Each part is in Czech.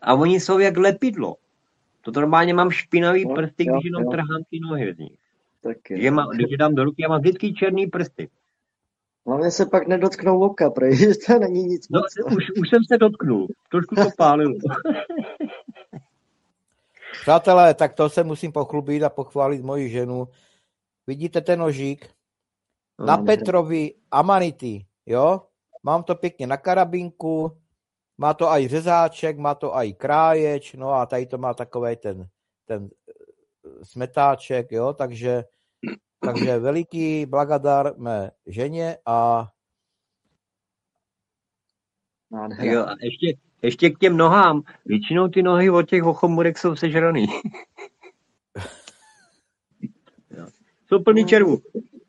a oni jsou jak lepidlo. To normálně mám špinavý prsty, když jenom trhám ty nohy z nich. Když je dám do ruky, já mám vždycky černý prsty. Hlavně se pak nedotknou oka, protože to není nic moc. No, už jsem se dotknul. Trošku to pálilo. Přátelé, tak to se musím pochlubit a pochválit moji ženu. Vidíte ten nožík? Na Petrovi Amanity, jo? Mám to pěkně na karabinku, má to aj řezáček, má to aj kráječ, no a tady to má takovej ten smetáček, jo? Takže veliký blagadar mé ženě a jo, a ještě k těm nohám. Většinou ty nohy od těch ochomurek jsou sežraný. Jsou plný červů.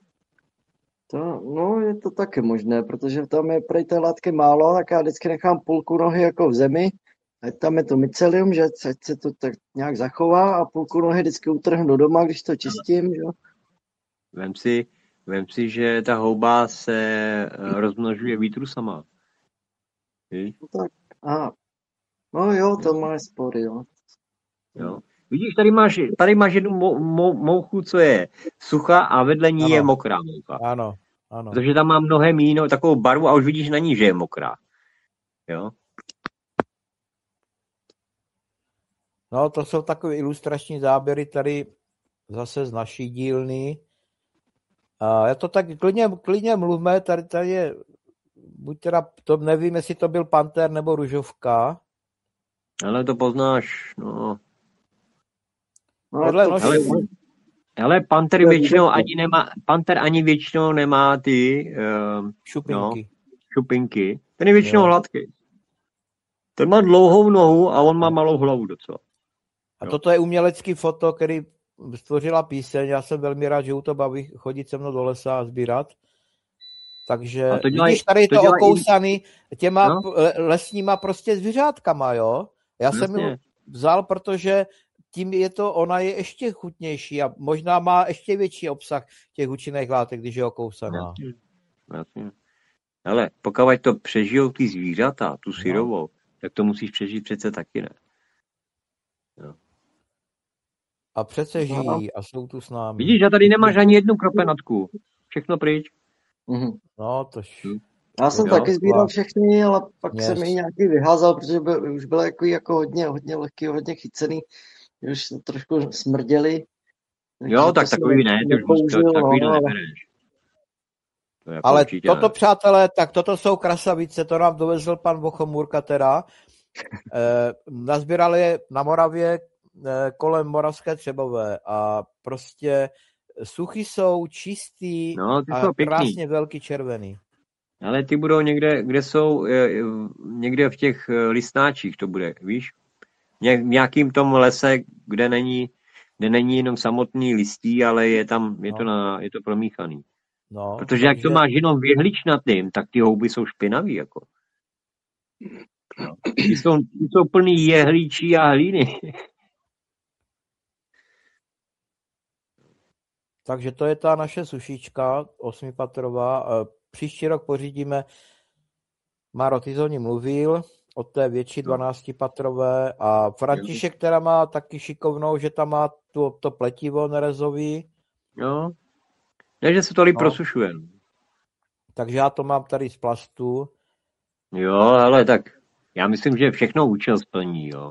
No, je to taky možné, protože tam je prej té látky málo, tak já vždycky nechám půlku nohy jako v zemi, ať tam je to mycelium, že ať se to tak nějak zachová a půlku nohy vždycky utrhnu do doma, když to čistím, jo. Vem si, že ta houba se rozmnožuje výtrusama. No tak, no jo, to má spory, jo. Vidíš, tady máš jednu mouchu, co je suchá a vedle ní je mokrá moucha. Ano. Protože tam má mnohem jinou takovou barvu a už vidíš na ní, že je mokrá. Jo? No, to jsou takové ilustrační záběry tady zase z naší dílny. A já to tak klidně mluvme, tady je, buď teda, to nevím, jestli to byl panter nebo ružovka. Ale to poznáš, no. Ale panter většinou ani většinou nemá ty šupinky. Ten je většinou hladký. Ten má dlouhou nohu a on má malou hlavu docela. A toto je umělecký foto, který stvořila píseň. Já jsem velmi rád, že u to baví chodit se mnou do lesa a sbírat. Takže vidíš, tady je to okousaný těma lesníma prostě zvířátkama, jo? Já jsem ji vzal, protože tím ona je ještě chutnější a možná má ještě větší obsah těch účinných látek, když je okousaná. Jasně. Ale pokud to přežijou ty zvířata, tu syrovou, tak to musíš přežít přece taky, ne? No. A přece žijí a jsou tu s námi. Vidíš, že tady nemáš ani jednu kropenatku. Všechno pryč. No, tož. Já jsem taky sbíral všechny, ale pak jsem ji nějaký vyházal, protože už byl jako hodně lehký, hodně chycený. Už trošku smrděli. Jo, tak takový ne, takový nebereš. Ale toto, přátelé, tak toto jsou krasavice, to nám dovezl pan Vochomůrka teda. Nazbíral je na Moravě kolem Moravské Třebové a prostě suchy jsou čistý a krásně velký červený. Ale ty budou někde, kde jsou, někde v těch listnáčích to bude, víš? V nějakým tom lese, kde není jenom samotný listí, ale je to promíchaný. No, protože jak to máš jenom věhličnatým, tak ty houby jsou špinavý, jako. No. Ty jsou plný jehličí a hlíny. Takže to je ta naše sušička 8patrová. Příští rok pořídíme, Maro, ty o ní mluvil, o té větší 12patrové a František, která má taky šikovnou, že tam má to pletivo nerezový. Jo. Takže se to líp prosušuje. Takže já to mám tady z plastu. Jo, ale tak já myslím, že všechno účel splní, jo.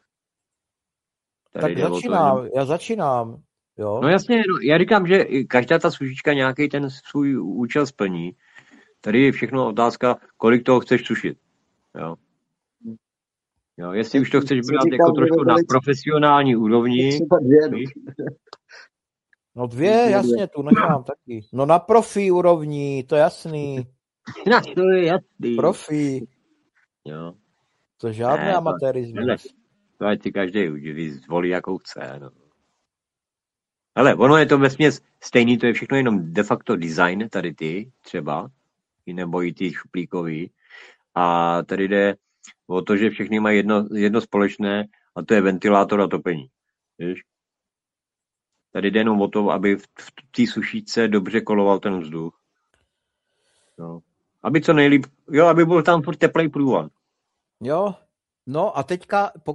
Tady tak já začínám. Jo. No jasně, já říkám, že každá ta sušička nějaký ten svůj účel splní. Tady je všechno otázka, kolik toho chceš sušit. Jo. Jo, jestli už to chceš brát jako trošku na profesionální úrovni. No 2, jasně, tu nechám taky. No na profi úrovni, to je jasný. To je jasný. Profi. Jo. To žádný amatérismus. To ať si každý zvolí, jakou chce. No. Ale ono je to vesměs stejný, to je všechno jenom de facto design, tady ty třeba, nebo i ty šuplíkový. A tady jde o to, že všechny mají jedno společné, a to je ventilátor a topení. Víš? Tady jde jenom o to, aby v té sušíce dobře koloval ten vzduch. No. Aby co nejlíp, aby byl tam furt teplej průvan. Jo, no a teďka